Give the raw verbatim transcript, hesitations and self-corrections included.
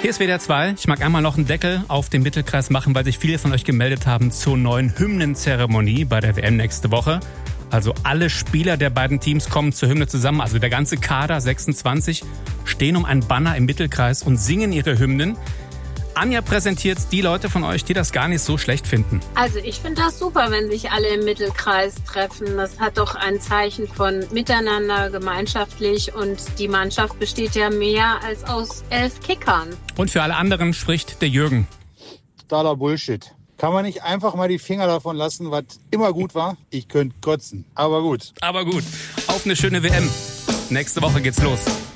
Hier ist W D R zwei. Ich mag einmal noch einen Deckel auf den Mittelkreis machen, weil sich viele von euch gemeldet haben zur neuen Hymnenzeremonie bei der W M nächste Woche. Also alle Spieler der beiden Teams kommen zur Hymne zusammen, also der ganze Kader, sechsundzwanzig, stehen um einen Banner im Mittelkreis und singen ihre Hymnen. Anja präsentiert die Leute von euch, die das gar nicht so schlecht finden. Also ich finde das super, wenn sich alle im Mittelkreis treffen. Das hat doch ein Zeichen von Miteinander, gemeinschaftlich, und die Mannschaft besteht ja mehr als aus elf Kickern. Und für alle anderen spricht der Jürgen. Totaler Bullshit. Kann man nicht einfach mal die Finger davon lassen, was immer gut war? Ich könnte kotzen, aber gut. Aber gut, auf eine schöne W M. Nächste Woche geht's los.